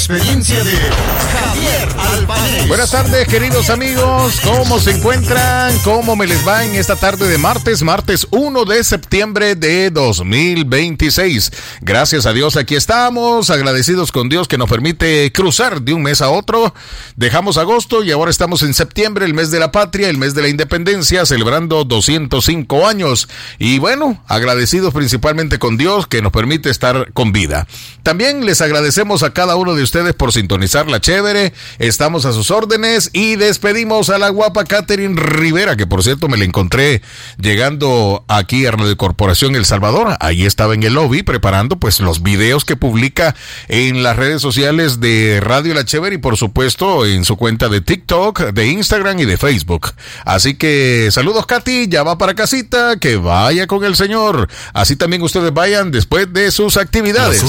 Experiencia de Javier Albanés. Buenas tardes, queridos amigos. ¿Cómo se encuentran? ¿Cómo me les va en esta tarde de martes 1 de septiembre de 2026? Gracias a Dios, aquí estamos, agradecidos con Dios que nos permite cruzar de un mes a otro. Dejamos agosto y ahora estamos en septiembre, el mes de la patria, el mes de la independencia, celebrando 205 años. Y bueno, agradecidos principalmente con Dios que nos permite estar con vida. También les agradecemos a cada uno de ustedes por sintonizar la chévere. Estamos a sus órdenes y despedimos a la guapa Catherine Rivera, que por cierto me la encontré llegando aquí a Radio Corporación El Salvador. Ahí estaba en el lobby preparando pues los videos que publica en las redes sociales de Radio La Chévere y por supuesto en su cuenta de TikTok, de Instagram y de Facebook. Así que saludos, Katy, ya va para casita, que vaya con el Señor. Así también ustedes vayan después de sus actividades.